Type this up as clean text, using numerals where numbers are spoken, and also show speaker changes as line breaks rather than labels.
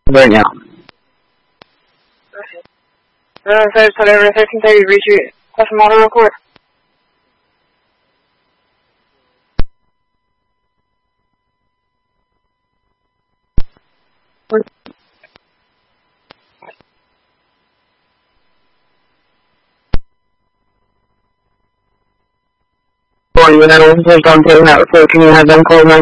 right now.
So just tell everyone 1330 reach you. That's a model real quick.
You have them click on putting out, so can you have them call 911?